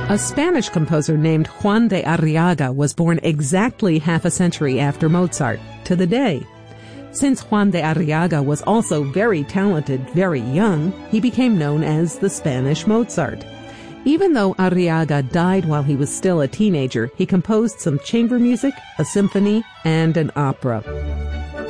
A Spanish composer named Juan de Arriaga was born exactly half a century after Mozart, to the day. Since Juan de Arriaga was also very talented very young, he became known as the Spanish Mozart. Even though Arriaga died while he was still a teenager, he composed some chamber music, a symphony, and an opera.